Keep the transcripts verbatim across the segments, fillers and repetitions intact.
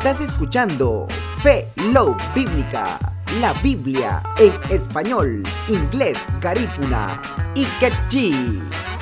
Estás escuchando Fe Love Bíblica, la Biblia en español, inglés, garífuna y quechí.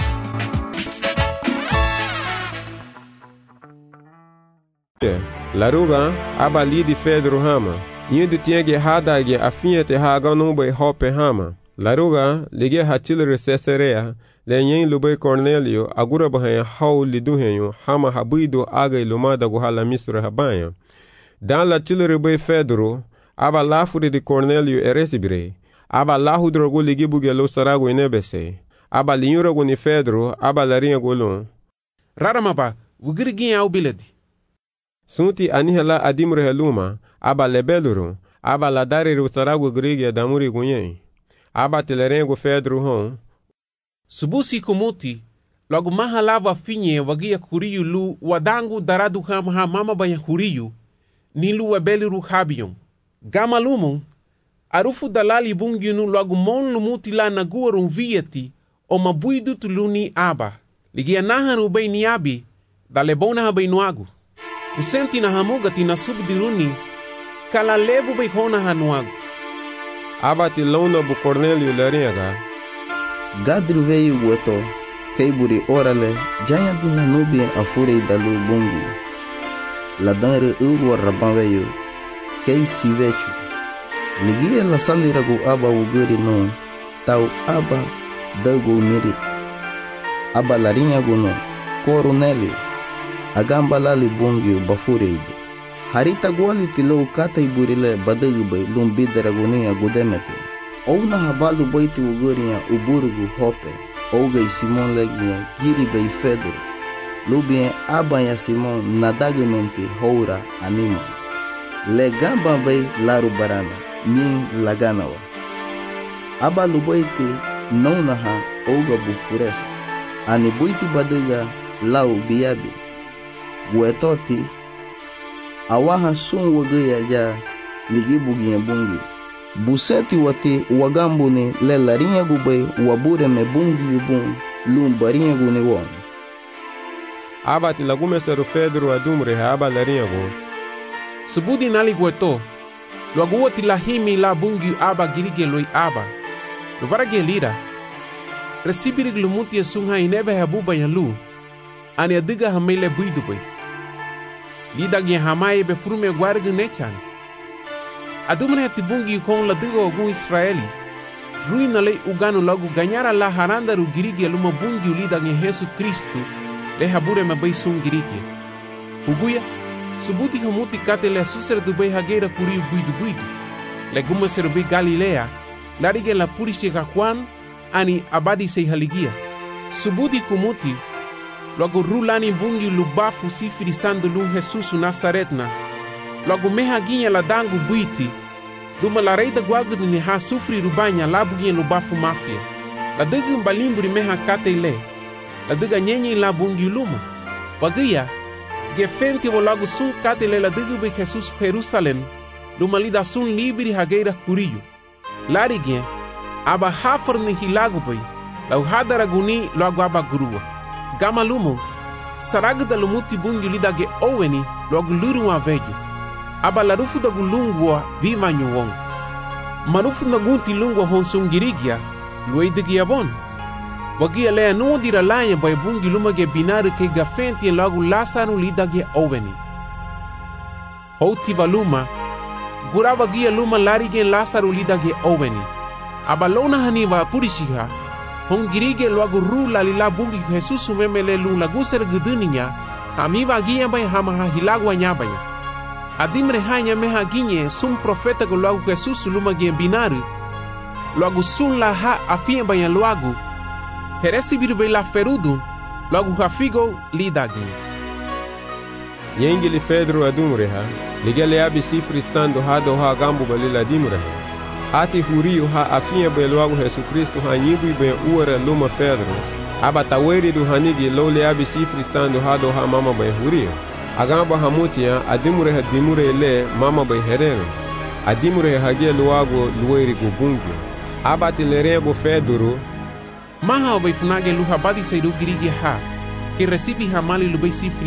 Laruga aba lidi Pedro hama. Yindu tienge hadage afinye te haga numbe hope hama. Laruga lige hatilere Caesarea le yen lube Cornelio agura bahen hau liduhenyo hama habuido aga lumada guhala misra habanya. Dan la tilere be Pedro aba lafuri de Cornelio eresibire. Aba lahudro go ligi buge lo sarago inebese. Aba linyura go ni Pedro aba larinha golon. Raramapa wugirigin au biladi. Sunti anihela adimre heluma aba lebeluru aba ladari rusarago grige damuri gunyen. Aba telerengo Pedro hon. Subusi kumuti, logo maha lava finye wagia kuriyu lu wadangu daradu hama mama baya kuriyu, nilu wabeli ruhabiyon. Gama lumu, arufu dalali bungyunu logo mon lumuti la naguarun vieti, o mabuidu tuluni aba. Ligia nahan ubay ni abi, dalebona habay nuagu. Usenti na hamugati na subdiruni, kala lebu bay hona hanuagu. Aba tilona bu Cornelio laringa. Gadru veio gueto, keiburi orale, jaya dina nubien afure dalu bungu. Ladanre urwa raban veio, kei sivechu. Ligia la saliragu aba uguri no, tau aba dago mirit. Aba larinha guno, Cornelio, agamba lali bungu bafureido. Harita guali tilo kata iburile badagu bay lumbidera gunia gudemete. Ouna habalu baiti ugurinha uburugu hope. Ouga Simon leginha giri bay Pedro. Lubien abanya Simon nadagamente houra anima. Legamba bay laru barana, nin laganawa. Abalu baiti naunaha ouga bufuresa. Ani buiti badaga lau biabi. Guetoti awaha sun wagaya ja ligi bugiye bungi. Buseti wati wagambuni le larinha gubay wabure me bungi yubun lum barinha guni won. Aba ti lagumesteru Pedro adumre aba larinha go. Subudi nali gueto, logo ti lahimi la bungi aba girige loi aba. Luvarage lira. Recibirig lumuti esunha inebe habuba yalu. Ani adiga hamele buidu bay. Lida gye hamaye be frume guargu nechan. Adumre tibungi kon la digo ogun Israeli. Ruina le ugano logo ganyara la haranda ru girigi luma bungi ulida gye Yesu Kristu le habure me bay sun girigi. Uguya subuti humuti kate le susere du bay hageira kuri buidu buidu. Le gume serbi Galilea larige la purishi Juan ani abadi sei haligia. Subuti kumuti logo rulani bungi lubafu sifiri sandu lum Jesus Nazaretna. Logo meha ginha la dangu buiti. Duma la reida guagu ni ha sufri rubanya labu ginha lubafu mafia. La diga mbalimburi meha kate ile. La diga nyenye la bungi luma. Wagia, gefente wo logo sun kate ile la diga be Jesus Jerusalem. Duma lida sun libri hageira kuriyu. Lari ginha, aba hafar ni hilagu bay. La uhadara guni logo aba gurua. Gama lumo, saraga da lumuti bungi lida ge oweni logo luru aveju. Aba larufu da gulungwa vima nyuwong. Marufu na gunti lungwa honsung girigia, luay digi avon. Wagia lea nuo dira lanya bay bungi luma ge binaru ke gafenti en logo lasanu lida ge oweni. Houti valuma, gura wagia luma lari ge lasaru lida ge oweni. Aba lona haniva purishiha, hong girige logo ru lalila bungi Jesus umemele lung laguser guduninya, hamiva gia bay hamaha hilagwa nyabaya. Adimre hanya meha ginye sum profeta go logo Jesus luma gen binaru. Logo sun la ha afien bayan loagu. Heresi biru la ferudu, logo hafigo lidagi. Yengili Pedro adumre ha, ligele abi sifri stando hado ha gambu balila dimre ha. Ati huriu ha afien bay logo Jesus Kristo ha yibu ben uara luma Pedro. Aba taweri du hanigi lole abi sifri stando hado ha mama bay huriu. Agamba hamutia adimure hadimure le mama bay herero. Adimure hagia luago lueri gubungu. Aba tilerebo Pedro. Maha bay funage luha badi seidu girigi ha. Que recibi hamali lubay sifri